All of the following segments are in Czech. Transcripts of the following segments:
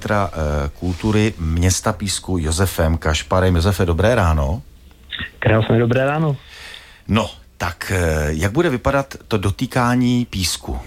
ministra kultury města Písku Josefem Kašparem. Josefe, dobré ráno. Krásné dobré ráno. No, tak jak bude vypadat to dotýkání Písku?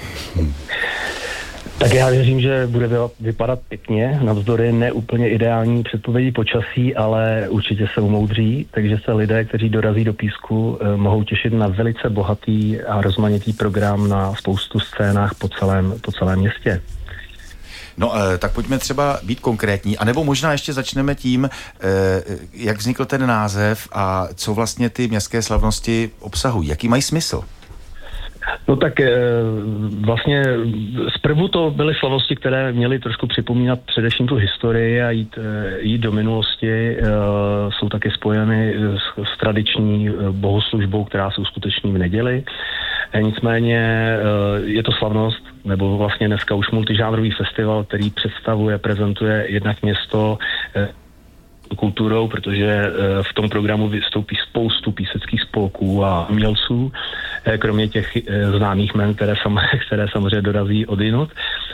Tak já věřím, že bude vypadat pěkně, navzdory neúplně ideální předpovědi počasí, ale určitě se umoudří, takže se lidé, kteří dorazí do Písku, mohou těšit na velice bohatý a rozmanitý program na spoustu scénách po celém městě. No, tak pojďme třeba být konkrétní, anebo možná ještě začneme tím, jak vznikl ten název a co vlastně ty městské slavnosti obsahují, jaký mají smysl? No tak vlastně zprvu to byly slavnosti, které měly trošku připomínat především tu historii a jít do minulosti. Jsou taky spojeny s tradiční bohoslužbou, která se uskuteční v neděli. Nicméně je to slavnost, nebo vlastně dneska už multižánrový festival, který prezentuje jednak město kulturou, protože v tom programu vystoupí spoustu píseckých spolků a umělců, kromě těch známých jmen, které samozřejmě dorazí odjinud.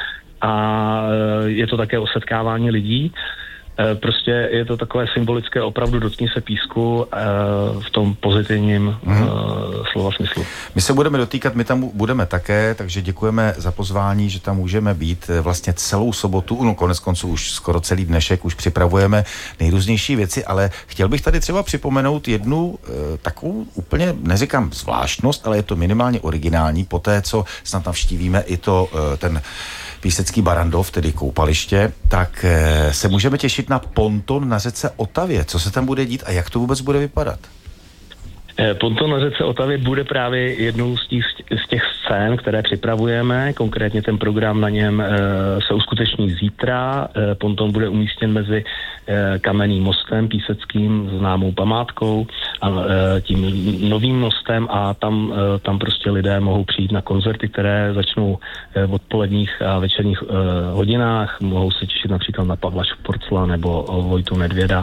A je to také o setkávání lidí. Prostě je to takové symbolické, opravdu dotkni se Písku v tom pozitivním slova smyslu. My se budeme dotýkat, my tam budeme také, takže děkujeme za pozvání, že tam můžeme být vlastně celou sobotu, no konec konců už skoro celý dnešek, už připravujeme nejrůznější věci, ale chtěl bych tady třeba připomenout jednu takovou úplně, neříkám zvláštnost, ale je to minimálně originální, poté co snad navštívíme i ten Písecký Barandov, tedy koupaliště, tak se můžeme těšit na ponton na řece Otavě. Co se tam bude dít a jak to vůbec bude vypadat? Ponton na řece Otavě bude právě jednou z těch scén, které připravujeme. Konkrétně ten program na něm se uskuteční zítra. Ponton bude umístěn mezi Kamenným mostem píseckým, známou památkou, a tím novým mostem, a tam prostě lidé mohou přijít na koncerty, které začnou v odpoledních a večerních hodinách. Mohou se těšit například na Pavla Šporcla nebo Vojtu Nedvěda.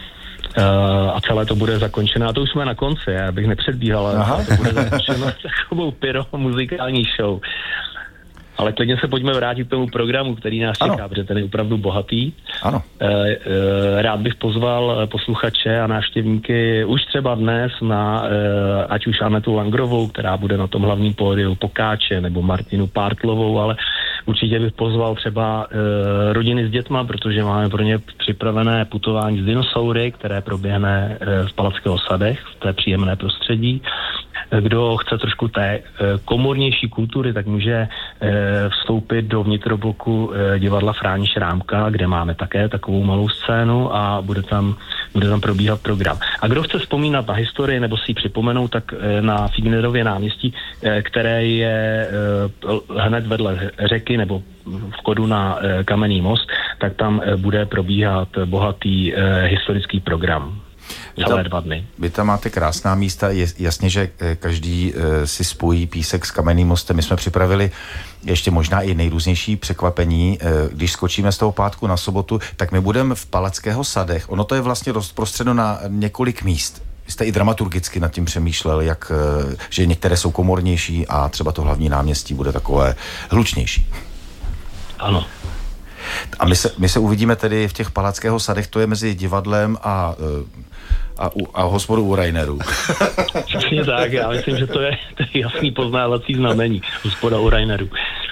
A celé to bude zakončeno, a to už jsme na konci, já bych nepředbíhal, ale to bude zakončeno takovou pyromuzikální show. Ale klidně se pojďme vrátit k tomu programu, který nás čeká, protože ten je opravdu bohatý. Ano. Rád bych pozval posluchače a návštěvníky už třeba dnes na ať už Anetu Langrovou, která bude na tom hlavním pódiu, Pokáče, nebo Martinu Pártlovou, ale určitě bych pozval třeba rodiny s dětma, protože máme pro ně připravené putování s dinosaury, které proběhne v Palackého sadech, v té příjemné prostředí. Kdo chce trošku té komornější kultury, tak může vstoupit do vnitrobloku divadla Fráni Šrámka, kde máme také takovou malou scénu a bude tam probíhat program. A kdo chce vzpomínat na historii nebo si ji připomenout, tak na Fignerově náměstí, které je hned vedle řeky nebo v chodu na Kamenný most, tak tam bude probíhat bohatý historický program. Celé 2 dny. Vy tam máte krásná místa, je jasně, že každý si spojí Písek s Kamenným mostem. My jsme připravili ještě možná i nejrůznější překvapení. Když skočíme z toho pátku na sobotu, tak my budeme v Palackého sadech. Ono to je vlastně rozprostřeno na několik míst. Vy jste i dramaturgicky nad tím přemýšlel, že některé jsou komornější a třeba to hlavní náměstí bude takové hlučnější. Ano. A my se uvidíme tedy v těch Palackého sadech, to je mezi divadlem a hospodou u Rainerů. Přesně tak, já myslím, že to je jasný poznávací znamení, hospoda u Rainerů.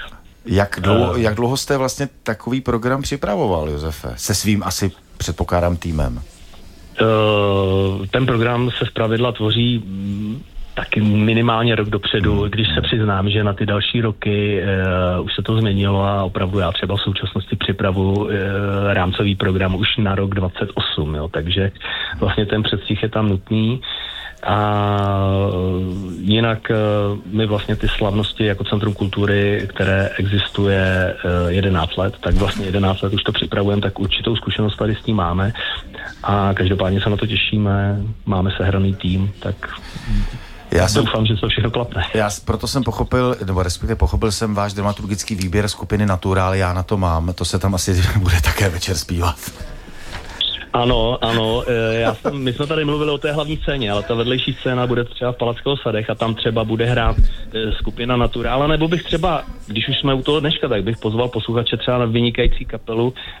Jak dlouho jste vlastně takový program připravoval, Josefe? Se svým asi, předpokládám, týmem. Ten program se zpravidla tvoří taky minimálně rok dopředu, když se přiznám, že na ty další roky už se to změnilo a opravdu já třeba v současnosti připravu rámcový program už na rok 28, jo, takže vlastně ten předstih je tam nutný. A jinak my vlastně ty slavnosti jako Centrum kultury, které existuje 11 let, tak vlastně 11 let už to připravujeme, tak určitou zkušenost tady s tím máme a každopádně se na to těšíme, máme sehraný tým, tak doufám, že to všechno klapne. Proto jsem pochopil, nebo respektive pochopil jsem váš dramaturgický výběr skupiny Natural, já na to mám, to se tam asi bude také večer zpívat. Ano, my jsme tady mluvili o té hlavní scéně, ale ta vedlejší scéna bude třeba v Palackého sadech a tam třeba bude hrát skupina Natural, nebo bych třeba, když už jsme u toho dneška, tak bych pozval posluchače třeba na vynikající kapelu